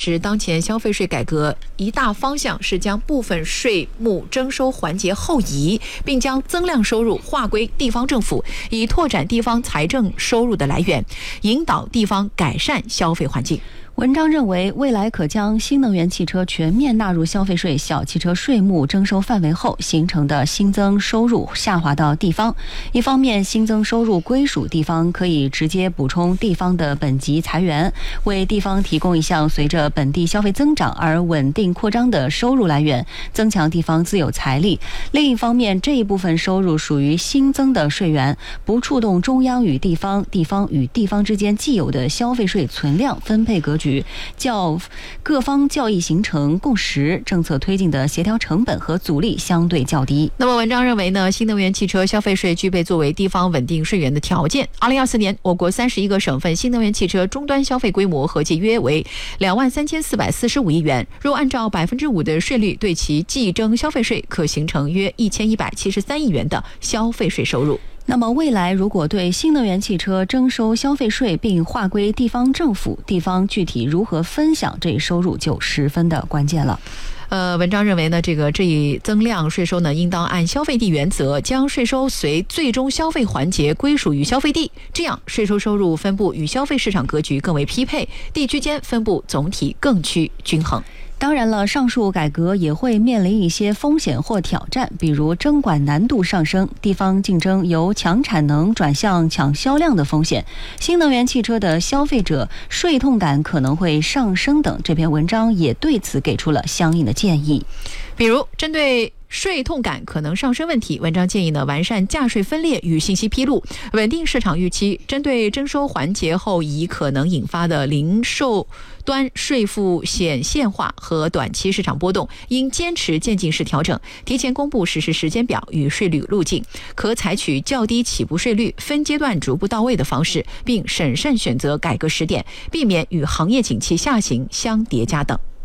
示，当前消费税改革一大方向是将部分税目征收环节后移，并将增量收入划归地方政府，以拓展地方财政收入的来源，引导地方改善消费环境。 文章认为，未来可将新能源汽车全面纳入消费税小汽车税目征收范围后形成的新增收入下滑到地方。一方面，新增收入归属地方，可以直接补充地方的本级财源，为地方提供一项随着本地消费增长而稳定扩张的收入来源，增强地方自有财力。另一方面，这一部分收入属于新增的税源，不触动中央与地方、地方与地方之间既有的消费税存量分配格局，较各方较易形成共识，政策推进的协调成本和阻力相对较低。 那么文章认为呢，新能源汽车消费税具备作为地方稳定税源的条件。2024年，我国31个省份新能源汽车终端消费规模合计约为23445亿元，若按照5%的税率对其计征消费税，可形成约1173亿元的消费税收入。 那么未来如果对新能源汽车征收消费税并划归地方政府，地方具体如何分享这一收入就十分的关键了。 文章认为呢，这一增量税收呢，应当按消费地原则，将税收随最终消费环节归属于消费地，这样税收收入分布与消费市场格局更为匹配，地区间分布总体更趋均衡。 当然了，上述改革也会面临一些风险或挑战，比如征管难度上升、地方竞争由抢产能转向抢销量的风险，新能源汽车的消费者税痛感可能会上升等。这篇文章也对此给出了相应的建议。 比如针对税痛感可能上升问题，文章建议呢，完善价税分裂与信息披露，稳定市场预期。针对征收环节后移可能引发的零售端税负显现化和短期市场波动，应坚持渐进式调整，提前公布实施时间表与税率路径，可采取较低起步税率、分阶段逐步到位的方式，并审慎选择改革时点，避免与行业景气下行相叠加等。